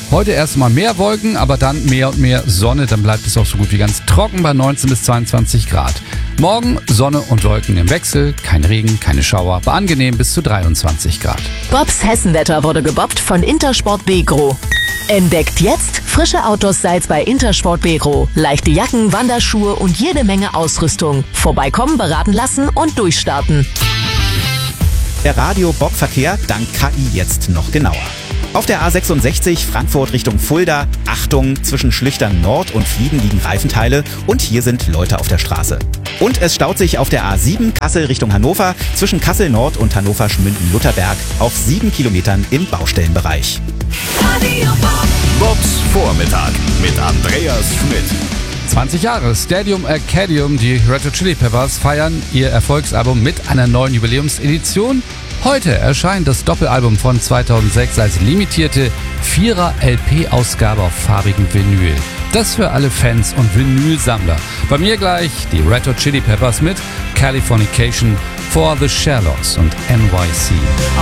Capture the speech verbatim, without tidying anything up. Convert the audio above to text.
Heute erstmal mehr Wolken, aber dann mehr und mehr Sonne. Dann bleibt es auch so gut wie ganz trocken bei neunzehn bis zweiundzwanzig Grad. Morgen Sonne und Wolken im Wechsel, kein Regen, keine Schauer, aber angenehm bis zu dreiundzwanzig Grad. Bobs Hessenwetter wurde gebobbt von Intersport Begro. Entdeckt jetzt frische Outdoor-Styles bei Intersport Begro. Leichte Jacken, Wanderschuhe und jede Menge Ausrüstung. Vorbeikommen, beraten lassen und durchstarten. Der Radio-Bob-Verkehr dank K I jetzt noch genauer. Auf der A sechsundsechzig Frankfurt Richtung Fulda, Achtung, zwischen Schlüchtern Nord und Flieden liegen Reifenteile und hier sind Leute auf der Straße. Und es staut sich auf der A sieben Kassel Richtung Hannover zwischen Kassel Nord und Hannover Schmünden-Lutherberg auf sieben Kilometern im Baustellenbereich. Radio Bob. Bobs Vormittag mit Andreas Schmidt. zwanzig Jahre Stadium Arcadium, die Red Hot Chili Peppers feiern ihr Erfolgsalbum mit einer neuen Jubiläumsedition. Heute erscheint das Doppelalbum von zweitausendsechs als limitierte Vierer-L P-Ausgabe auf farbigem Vinyl. Das für alle Fans und Vinylsammler. Bei mir gleich die Red Hot Chili Peppers mit Californication, For the Shallows und N Y C.